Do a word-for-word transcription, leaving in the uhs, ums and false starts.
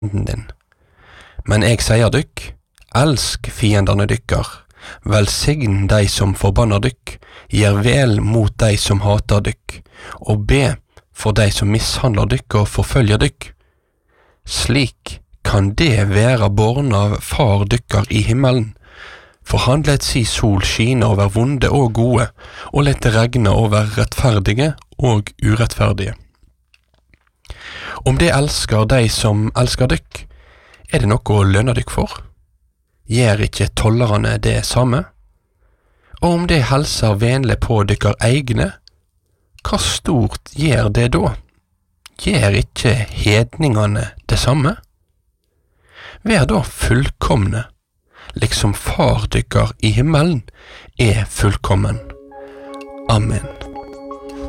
din. Men jeg sier dykk, elsk fiendene dykker, velsign dei som forbanner dykk, gjør vel mot dei som hater dykk, og be for dei som mishandler dykk og forfølger dykk. Slik kan det være born av far dykker i himmelen, for han let si sol skine over vonde og gode, og let det regne over rettferdige og urettferdige. Om det elsker dei som elsker dykk, er det noe å lønne dykk for? Gjør ikke tollerne det samme? Og om det helser venlig på dykker egne, hva stort gjør det da? Gjør ikke hedningene det samme? Vær da fullkomne, liksom far dykker i himmelen er fullkommen. Amen.